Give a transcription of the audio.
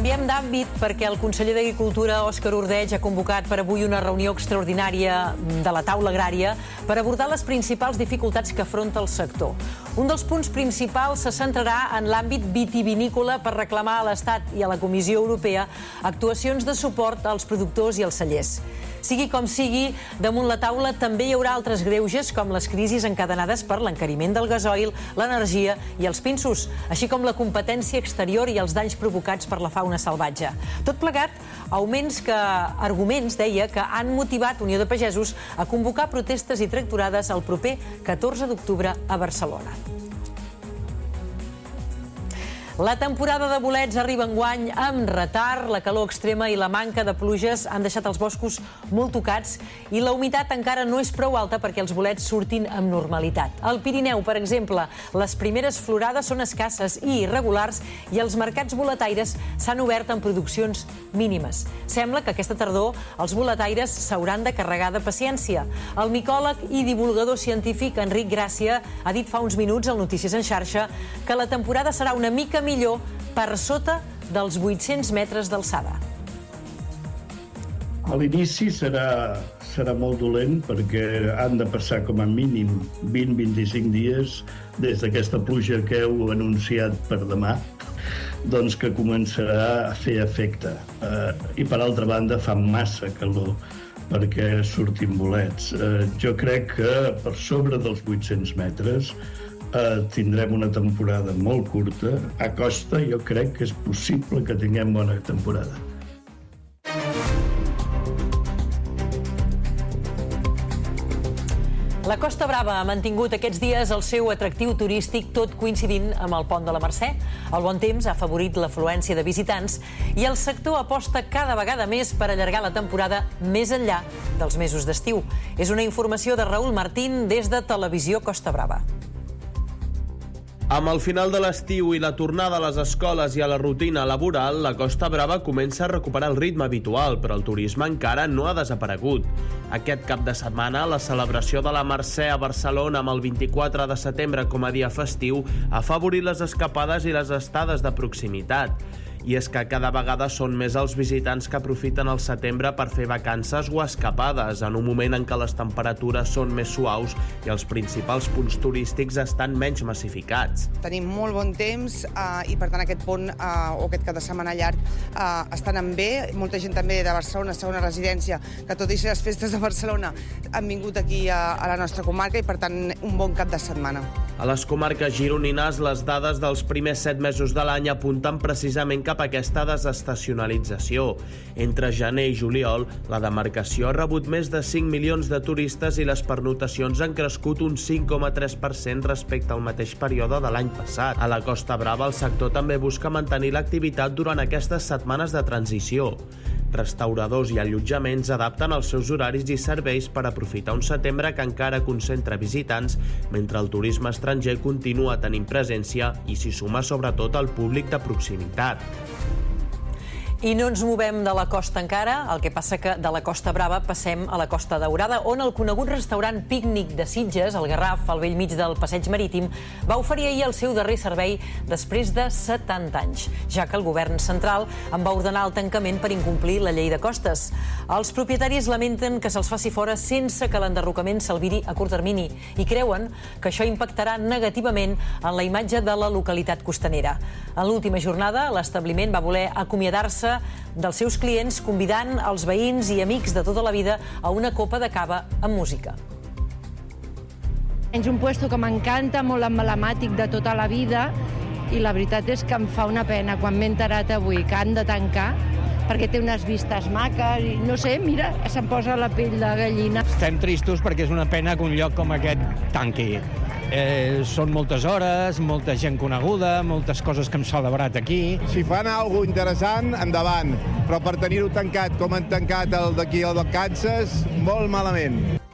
canviem d'àmbit perquè el conseller d'Agricultura, Òscar Ordeig, ha convocat per avui una reunió extraordinària de la taula agrària per abordar les principals dificultats que afronta el sector. Un dels punts principals se centrarà en l'àmbit vitivinícola per reclamar a l'Estat i a la Comissió Europea actuacions de suport als productors i als cellers. Sigui com sigui, damunt la taula també hi haurà altres greuges com les crisis encadenades per l'encariment del gasoil, l'energia i els pinsos, així com la competència exterior i els danys provocats per la fauna salvatge. Tot plegat, arguments, deia, que han motivat Unió de Pagesos a convocar protestes i tractorades el proper 14 d'octubre a Barcelona. La temporada de bolets arriba enguany amb retard, la calor extrema i la manca de pluges han deixat els boscos molt tocats i la humitat encara no és prou alta perquè els bolets surtin amb normalitat. Al Pirineu, per exemple, les primeres florades són escasses i irregulars i els mercats boletaires s'han obert en produccions mínimes. Sembla que aquesta tardor els boletaires s'hauran de carregar de paciència. El micòleg i divulgador científic Enric Gràcia ha dit fa uns minuts al Notícies en xarxa que la temporada serà una mica millor per sota dels 800 metres d'alçada. A l'inici serà molt dolent perquè han de passar com a mínim 20-25 dies des d'aquesta pluja que heu anunciat per demà, doncs que començarà a fer efecte. I per altra banda fa massa calor perquè surtin bolets. Jo crec que per sobre dels 800 metres tindrem una temporada molt curta. A Costa jo crec que és possible que tinguem bona temporada. La Costa Brava ha mantingut aquests dies el seu atractiu turístic, tot coincidint amb el pont de la Mercè. El bon temps ha afavorit l'afluència de visitants i el sector aposta cada vegada més per allargar la temporada més enllà dels mesos d'estiu. És una informació de Raül Martín des de Televisió Costa Brava. Amb el final de l'estiu i la tornada a les escoles i a la rutina laboral, la Costa Brava comença a recuperar el ritme habitual, però el turisme encara no ha desaparegut. Aquest cap de setmana, la celebració de la Mercè a Barcelona amb el 24 de setembre com a dia festiu ha afavorit les escapades i les estades de proximitat. I és que cada vegada són més els visitants que aprofiten el setembre per fer vacances o escapades, en un moment en què les temperatures són més suaus i els principals punts turístics estan menys massificats. Tenim molt bon temps i, per tant, aquest pont o aquest cap de setmana llarg estan en bé. Molta gent també de Barcelona, segona residència, que tot i ser les festes de Barcelona han vingut aquí a la nostra comarca i, per tant, un bon cap de setmana. A les comarques gironines, les dades dels primers 7 mesos de l'any apunten precisament cap a aquesta desestacionalització. Entre gener i juliol, la demarcació ha rebut més de 5 milions de turistes i les pernotacions han crescut un 5,3% respecte al mateix període de l'any passat. A la Costa Brava, el sector també busca mantenir l'activitat durant aquestes setmanes de transició. Restauradors i allotjaments adapten els seus horaris i serveis per aprofitar un setembre que encara concentra visitants, mentre el turisme estranger continua tenint presència i s'hi suma sobretot el públic de proximitat. I no ens movem de la costa encara, el que passa que de la Costa Brava passem a la Costa Daurada, on el conegut restaurant Pícnic de Sitges, el Garraf, al bell mig del passeig marítim, va oferir ahir el seu darrer servei després de 70 anys, ja que el govern central en va ordenar el tancament per incomplir la llei de costes. Els propietaris lamenten que se'ls faci fora sense que l'enderrocament s'albiri a curt termini i creuen que això impactarà negativament en la imatge de la localitat costanera. En l'última jornada, l'establiment va voler acomiadar-se dels seus clients convidant els veïns i amics de tota la vida a una copa de cava amb música. És un puesto que m'encanta, molt emblemàtic de tota la vida, i la veritat és que em fa una pena quan m'he enterat avui que han de tancar, perquè té unes vistes maques i no sé, mira, se'm posa la pell de gallina. Estem tristos perquè és una pena que un lloc com aquest tanqui. Són moltes hores, molta gent coneguda, moltes coses que hem celebrat aquí. Si fan alguna cosa interessant, endavant. Però per tenir-ho tancat com han tancat el d'aquí al Kansas, molt malament.